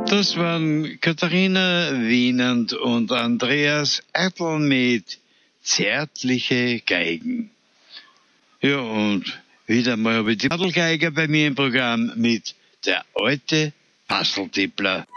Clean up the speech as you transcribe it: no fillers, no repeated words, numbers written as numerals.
Das waren Katharina Wienand und Andreas Ertl mit Zärtliche Geigen. Ja, und wieder mal habe ich die Nadelgeiger bei mir im Programm mit Der alte Basteltippler.